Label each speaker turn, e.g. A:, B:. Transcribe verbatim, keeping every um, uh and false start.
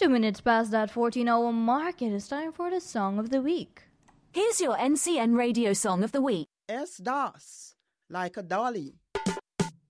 A: Two minutes past that fourteen hour mark, it is time for the Song of the Week.
B: Here's your N C N Radio Song of the Week.
C: S-DOS, like a dolly.